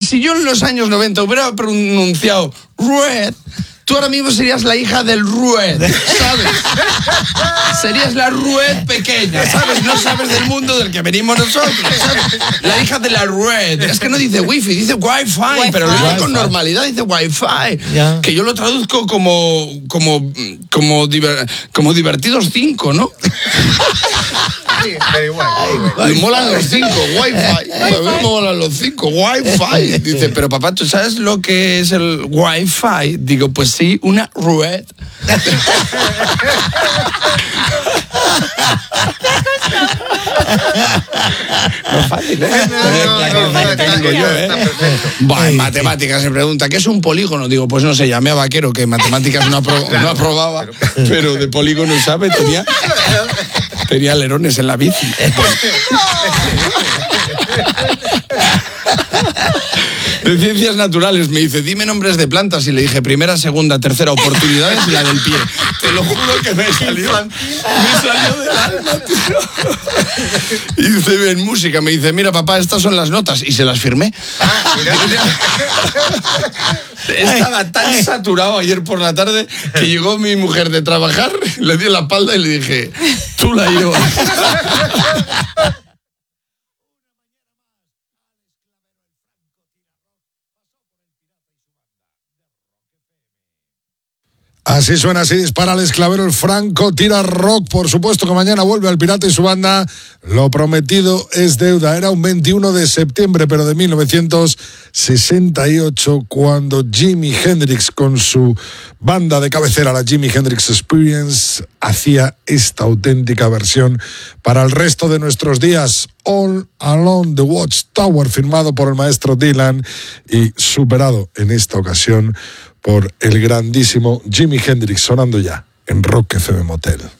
si yo en los años 90 hubiera pronunciado Rued, tú ahora mismo serías la hija del Rued, ¿sabes? Serías la Rued pequeña, ¿sabes? No sabes del mundo del que venimos nosotros, ¿sabes? La hija de la Rued. Es que no dice wifi, dice wifi, pero lo dice con normalidad, dice wifi. Yeah. Que yo lo traduzco como divertidos 5, ¿no? Sí, pero igual. Me molan los 5, wifi. A mí me molan los 5, wifi. Dice, pero papá, ¿tú sabes lo que es el wifi? Digo, pues sí, una Rued. No es fácil, ¿eh? En matemáticas se pregunta, ¿qué es un polígono? Digo, pues no sé, llamé a Vaquero, que en matemáticas no aprobaba, pero de polígono sabe, tenía alerones en la bici. De ciencias naturales me dice, dime nombres de plantas, y le dije, primera, segunda, tercera oportunidades, la del pie. Te lo juro que me salió del alma, tío. Y dice, en música, me dice, mira papá, estas son las notas, y se las firmé. Estaba tan saturado ayer por la tarde que llegó mi mujer de trabajar, le di la espalda y le dije, tú la llevas. Así suena, así dispara el esclavero, el Franco tira rock. Por supuesto que mañana vuelve al Pirata y su banda. Lo prometido es deuda. Era un 21 de septiembre, pero de 1968, cuando Jimi Hendrix, con su banda de cabecera, la Jimi Hendrix Experience, hacía esta auténtica versión para el resto de nuestros días. All Along the Watchtower, firmado por el maestro Dylan y superado en esta ocasión por el grandísimo Jimi Hendrix, sonando ya en Rock FM Motel.